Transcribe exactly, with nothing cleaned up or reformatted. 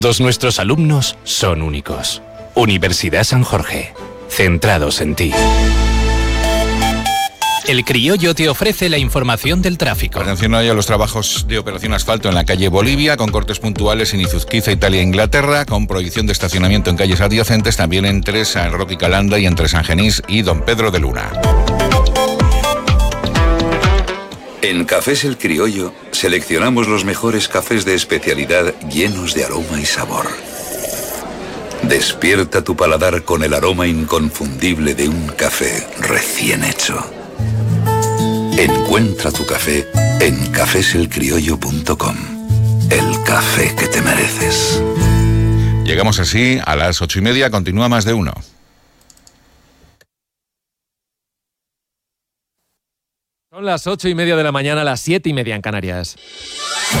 Todos nuestros alumnos son únicos. Universidad San Jorge, centrados en ti. El Criollo te ofrece la información del tráfico. Atención hoy a los trabajos de operación asfalto en la calle Bolivia, con cortes puntuales en Izuzquiza, Italia e Inglaterra, con prohibición de estacionamiento en calles adyacentes, también entre San Roque y Calanda y entre San Genís y Don Pedro de Luna. En Cafés El Criollo seleccionamos los mejores cafés de especialidad llenos de aroma y sabor. Despierta tu paladar con el aroma inconfundible de un café recién hecho. Encuentra tu café en cafés el criollo punto com. El café que te mereces. Llegamos así a las ocho y media. Continúa Más de Uno. Son las ocho y media de la mañana, las siete y media en Canarias.